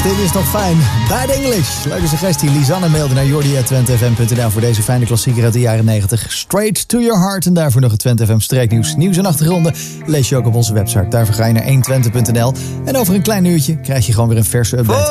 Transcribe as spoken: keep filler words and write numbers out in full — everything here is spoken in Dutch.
Dit is nog fijn. Bad English. Leuke suggestie. Lisanne mailde naar jordi at twente f m punt n l voor deze fijne klassieker uit de jaren negentig. Straight to your heart. En daarvoor nog het Twente F M streeknieuws. Nieuws en achtergronden lees je ook op onze website. Daarvoor ga je naar honderdtwintig punt n l. En over een klein uurtje krijg je gewoon weer een verse update.